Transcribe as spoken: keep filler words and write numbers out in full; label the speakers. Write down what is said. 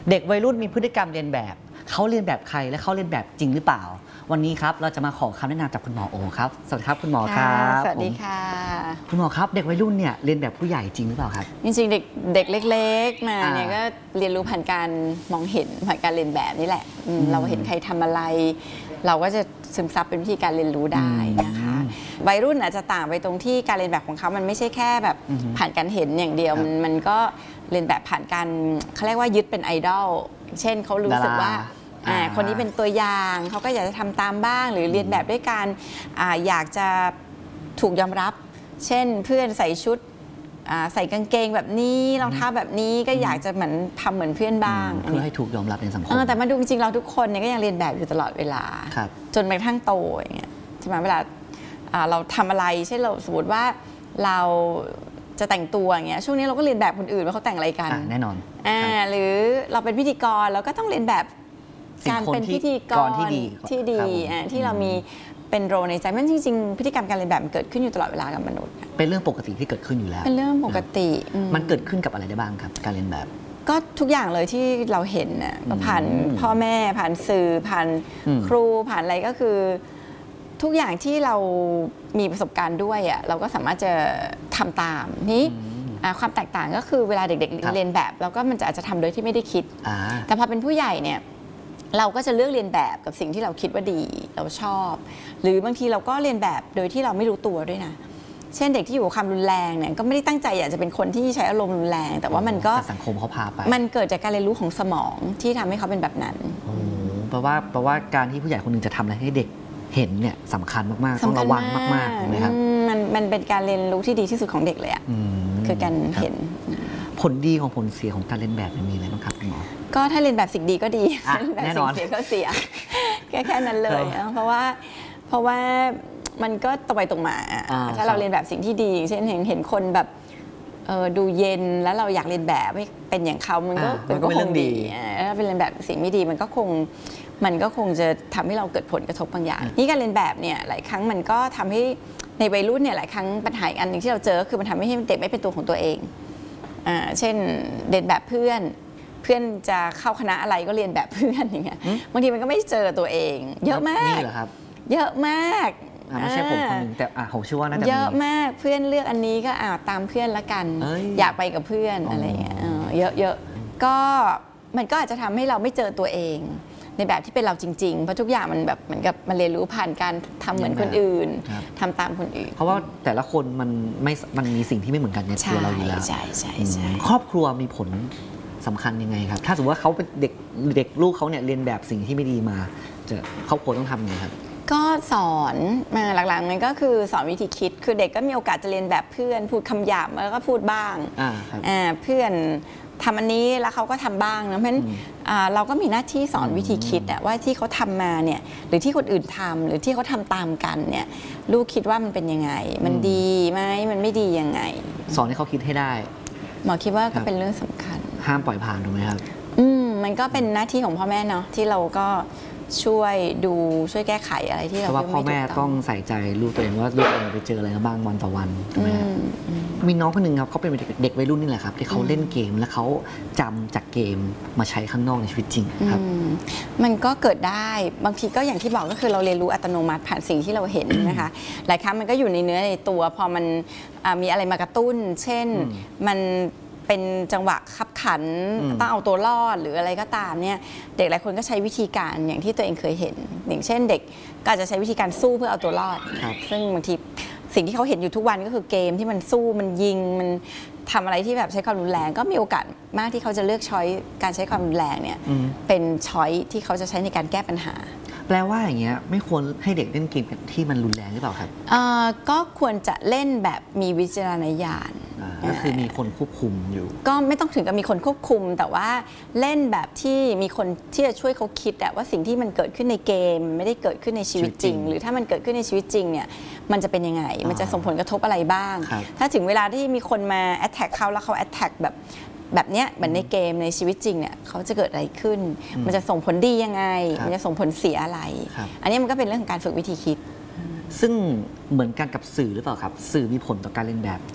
Speaker 1: เด็กวัยรุ่นมีพฤติกรรมเรียนแบบเขาเรียนแบบใครและเขาเรียนแบบจริงหรือเปล่าวันนี้ครับเราจะมาขอคำแนะนำจากคุณหมอโอครับสวัสดีครับคุณหมอครับ
Speaker 2: สวัสดีค่ะ
Speaker 1: คุณหมอครับเด็กวัยรุ่นเนี่ยเรียนแบบผู้ใหญ่จริงหรือเปล่าครับ
Speaker 2: จริงๆเด็กเด็กเล็กๆมาเนี่ยก็เรียนรู้ผ่านการมองเห็นผ่านการเรียนแบบนี่แหละเราเห็นใครทำอะไรเราก็จะซึมซับเป็นวิธีการเรียนรู้ได้นะคะวัยรุ่นอาจจะต่างไปตรงที่การเรียนแบบของเขามันไม่ใช่แค่แบบผ่านการเห็นอย่างเดียวมันมันก็เรียนแบบผ่านการเขาเรียกว่ายึดเป็นไอดอลเช่นเขารู้สึกว่าคนนี้เป็นตัวอย่างเขาก็อยากจะทำตามบ้างหรือเรียนแบบด้วยการอยากจะถูกยอมรับเช่นเพื่อนใส่ชุดใส่กางเกงแบบนี้รองเท้าแบบนี้ก็อยากจะเหมือนทำเหมือนเพื่อนบ้าง
Speaker 1: เพื่อให้ถูกยอมรับในสังคม
Speaker 2: แต่มาดูจริงๆเราทุกคนเนี่ยก็ยังเรียนแบบอยู่ตลอดเวลาจนไปกระทั่งโตอย่างเงี้ยใช่ไหมเวลาเราทำอะไรเช่นเราสมมติว่าเราจะแต่งตัวอย่างเงี้ยช่วงนี้เราก็เรียนแบบคนอื่นว่าเขาแต่งอะไรกัน
Speaker 1: แน่นอน
Speaker 2: อ่าหรือเราเป็นพิธีกรเราก็ต้องเรียนแบบการเป็นพิธีกรที่ดีที่ดีที่เรามีเป็นโรในใจมันจริงๆพฤติกรรมการเรียนแบบมันเกิดขึ้นอยู่ตลอดเวลากับมนุษย์
Speaker 1: เป็นเรื่องปกติที่เกิดขึ้นอยู่แล้ว
Speaker 2: เป็นเรื่องปกติ
Speaker 1: มันเกิดขึ้นกับอะไรได้บ้างครับการเรียนแบบ
Speaker 2: ก็ทุกอย่างเลยที่เราเห็นน่ะผ่านพ่อแม่ผ่านสื่อผ่านครูผ่านอะไรก็คือทุกอย่างที่เรามีประสบการณ์ด้วยอ่ะเราก็สามารถจะทำตามนี้ความแตกต่างก็คือเวลาเด็กๆเรียนแบบเราก็มันจะอาจจะทำโดยที่ไม่ได้คิดแต่พอเป็นผู้ใหญ่เนี่ยเราก็จะเลือกเรียนแบบกับสิ่งที่เราคิดว่าดีเราชอบหรือบางทีเราก็เรียนแบบโดยที่เราไม่รู้ตัวด้วยนะเช่นเด็กที่อยู่กับความรุนแรงเนี่ยก็ไม่ได้ตั้งใจอยากจะเป็นคนที่ใช้อารมณ์รุนแรงแต่ว่ามันก็
Speaker 1: สังคมเขาพาไป
Speaker 2: มันเกิดจากการเรียนรู้ของสมองที่ทำให้เขาเป็นแบบนั้น
Speaker 1: แปลว่าแปลว่าการที่ผู้ใหญ่คนหนึ่งจะทำอะไรให้เด็กเห็นเนี่ยสำคัญมากๆต้องระวังมากๆนะครับ
Speaker 2: มันมันเป็นการเรียนรู้ที่ดีที่สุดของเด็กเลยอ่ะคือการเห็น
Speaker 1: ผลดีของผลเสียของการเรียนแบบมีอะไรบ้างครับคุณหมอ
Speaker 2: ก็ถ้าเรียนแบบสิ่งดีก็ดีแน่นอนเสียก็เสียแค่แค่นั้นเลยเพราะว่าเพราะว่ามันก็ตรงไปตรงมาถ้าเราเรียนแบบสิ่งที่ดีเช่นเห็นเห็นคนแบบดูเย็นแล้วเราอยากเรียนแบบให้เป็นอย่างเขามันก็เป็นก็คงดีถ้าเป็นเรียนแบบสิ่งไม่ดีมันก็คงมันก็คงจะทำให้เราเกิดผลกระทบบางอย่างนี่การเรียนแบบเนี่ยหลายครั้งมันก็ทำให้ในวัยรุ่นเนี่ยหลายครั้งปัญหาอันหนึ่งที่เราเจอคือมันทำให้เด็กไม่เป็นตัวของตัวเองเช่นเรียนแบบเพื่อนเพื่อนจะเข้าคณะอะไรก็เรียนแบบเพื่อนอย่างเงี้ยบางทีมันก็ไม่เจอตัวเองเยอะมากเยอะมาก
Speaker 1: ไม่ใช่ผมคนหนึ่งแต่ผมเชื่อว่าน่าจะ
Speaker 2: เยอะมากเพื่อนเลือกอันนี้ก็อ่าตามเพื่อนละกันอยากไปกับเพื่อนอะไรเงี้ยเยอะๆก็มันก็อาจจะทำให้เราไม่เจอตัวเองในแบบที่เป็นเราจริงๆเพราะทุกอย่างมันแบบเหมือนกับมันเรียนรู้ผ่านการทำเหมือนคนอื่นทำตามคนอื่น
Speaker 1: เพราะว่าแต่ละคนมันไม่มันมีสิ่งที่ไม่เหมือนกันในตัวเราอยู่แล้ว
Speaker 2: ใช่ใช่ใช่
Speaker 1: ครอบครัวมีผลสำคัญยังไงครับถ้าสมมติว่าเขาเป็นเด็กเด็กลูกเขาเนี่ยเรียนแบบสิ่งที่ไม่ดีมาจะครอบครัวต้องทำยังไงครับ
Speaker 2: ก็สอนมาหลักๆมันก็คือสอนวิธีคิดคือเด็กก็มีโอกาสจะเรียนแบบเพื่อนพูดคำหยาบแล้วก็พูดบ้างเพื่อนทำอันนี้แล้วเขาก็ทำบ้างนะเพราะฉะนั้นเราก็มีหน้าที่สอนวิธีคิดว่าที่เขาทำมาเนี่ยหรือที่คนอื่นทำหรือที่เขาทำตามกันเนี่ยลูกคิดว่ามันเป็นยังไงมันดีไหมมันไม่ดียังไง
Speaker 1: สอนให้เขาคิดให้ได้
Speaker 2: หมอคิดว่าก็เป็นเรื่องสำคัญ
Speaker 1: ห้ามปล่อยผ่านถูกไหมครับ
Speaker 2: อืมมันก็เป็นหน้าที่ของพ่อแม่เนาะที่เราก็ช่วยดูช่วยแก้ไขอะไรที่เรา
Speaker 1: เพราะว่าพ่อแม่ต้องใส่ใจลูกตัวเองว่าลูกตัวเองไปเจออะไรบ้างวันต่อวันถูกไหมครับมีน้องคนหนึ่งครับเขาเป็นเด็กวัยรุ่นนี่แหละครับที่เขาเล่นเกมแล้วเขาจำจากเกมมาใช้ข้างนอกในชีวิตจริงครับ
Speaker 2: มันก็เกิดได้บางทีก็อย่างที่บอกก็คือเราเรียนรู้อัตโนมัติผ่านสิ่งที่เราเห็นนะคะหลายครั้งมันก็อยู่ในเนื้อในตัวพอมันมีอะไรมากระตุ้นเช่นมันเป็นจังหวะขับขันต้องเอาตัวรอดหรืออะไรก็ตามเนี่ยเด็กหลายคนก็ใช้วิธีการอย่างที่ตัวเองเคยเห็นอย่างเช่นเด็กก็อาจจะใช้วิธีการสู้เพื่อเอาตัวรอดซึ่งบางทีสิ่งที่เขาเห็นอยู่ทุกวันก็คือเกมที่มันสู้มันยิงมันทำอะไรที่แบบใช้ความรุนแรงก็มีโอกาสมากที่เขาจะเลือกช้อยการใช้ความรุนแรงเนี่ยเป็นช้อยที่เขาจะใช้ในการแก้ปัญหา
Speaker 1: แปลว่าอย่างเงี้ยไม่ควรให้เด็กเล่นเกมที่มันรุนแรงหรือเปล่าครับ
Speaker 2: ก็ควรจะเล่นแบบมีวิจารณญาณ
Speaker 1: ก็คือมีคนควบคุมอยู่
Speaker 2: ก็ไม่ต้องถึงกับมีคนควบคุมแต่ว่าเล่นแบบที่มีคนที่จะช่วยเขาคิดว่าสิ่งที่มันเกิดขึ้นในเกมไม่ได้เกิดขึ้นในชีวิตจริงหรือถ้ามันเกิดขึ้นในชีวิตจริงเนี่ยมันจะเป็นยังไงมันจะส่งผลกระทบอะไรบ้างถ้าถึงเวลาที่มีคนมาแอตแทกเขาแล้วเขาแอตแทกแบบแบบเนี้ยเหมือนในเกมในชีวิตจริงเนี่ยเขาจะเกิดอะไรขึ้นมันจะส่งผลดียังไงมันจะส่งผลเสียอะไรอันนี้มันก็เป็นเรื่องของการฝึกวิธีคิด
Speaker 1: ซึ่งเหมือนกันกับสื่อหรือเปล่าครับสื่อมีผลต่อการเรียนแบบ